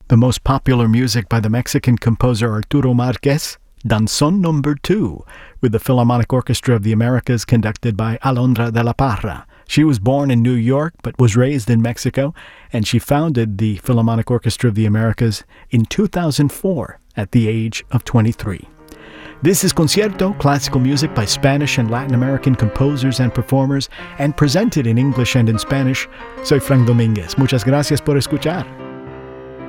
The most popular music by the Mexican composer Arturo Márquez, Danzón No. 2, with the Philharmonic Orchestra of the Americas conducted by Alondra de la Parra. She was born in New York but was raised in Mexico, and she founded the Philharmonic Orchestra of the Americas in 2004 at the age of 23. This is Concierto, classical music by Spanish and Latin American composers and performers, and presented in English and in Spanish. Soy Frank Domínguez. Muchas gracias por escuchar.